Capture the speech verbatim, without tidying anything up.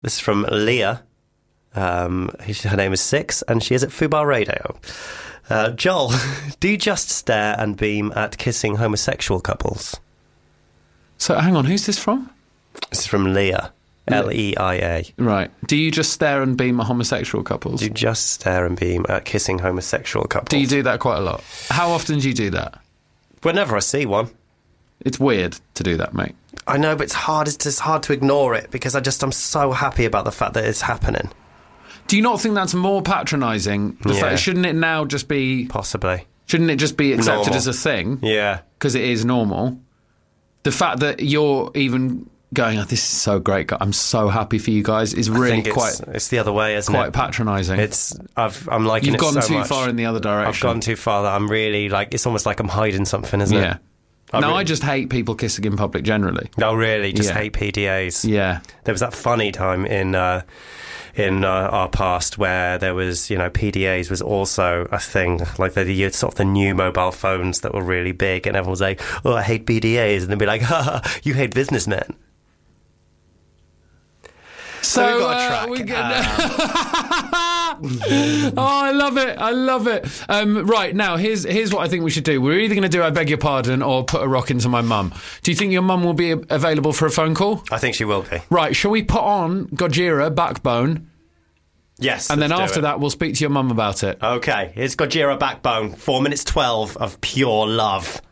This is from Leah. Um, her name is Six, and she is at Fubar Radio. Uh, Joel, do you just stare and beam at kissing homosexual couples? So, hang on, who's this from? This is from Leah. L E I A. Right. Do you just stare and beam at homosexual couples? Do you just stare and beam at kissing homosexual couples? Do you do that quite a lot? How often do you do that? Whenever I see one. It's weird to do that, mate. I know, but it's hard. It's just hard to ignore it because I just I'm so happy about the fact that it's happening. Do you not think that's more patronising? The Yeah. fact, shouldn't it now just be... Possibly. Shouldn't it just be accepted Normal. as a thing? Yeah. Because it is normal. The fact that you're even going, oh, this is so great, I'm so happy for you guys, is I really think it's, quite... It's the other way, isn't quite it? patronising. It's I've I'm liking You've it gone so too much. far in the other direction. I've gone too far that I'm really like it's almost like I'm hiding something, isn't Yeah. it? I no, really- I just hate people kissing in public generally. No, really, just Yeah. hate P D As. Yeah. There was that funny time in uh, in uh, our past where there was, you know, P D As was also a thing, like the, the sort of the new mobile phones that were really big, and everyone was like, "Oh, I hate P D As," and they'd be like, "Ha, ha, you hate businessmen." So, we've got a uh, track. we get- Um, oh, I love it. I love it. Um, right, now, here's here's what I think we should do. We're either going to do I Beg Your Pardon or Put a Rock Into My Mum. Do you think your mum will be available for a phone call? I think she will be. Right, shall we put on Gojira, Backbone, Yes. and then let's do after it. that we'll speak to your mum about it? Okay, here's Gojira Backbone, four minutes twelve of pure love.